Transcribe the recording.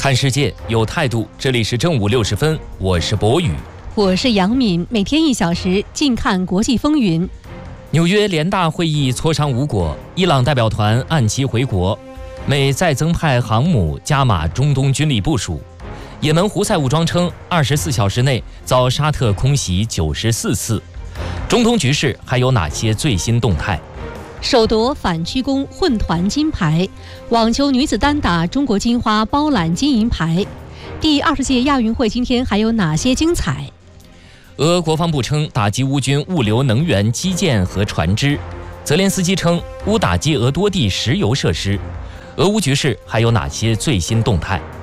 看世界有态度，这里是正午60分，我是博宇， 我是杨敏，每天1小时，近看国际风云。 纽约联大会议磋商无果，伊朗代表团按期回国，美再增派航母加码中东军力部署。也门胡塞武装称，24小时内遭沙特空袭94次。中东局势还有哪些最新动态？ 首夺反曲弓混团金牌，网球女子单打中国金花包揽金银牌。第20届亚运会今天还有哪些精彩？ 俄国防部称打击乌军物流能源基建和船只，泽连斯基称乌打击俄多地石油设施。俄乌局势还有哪些最新动态？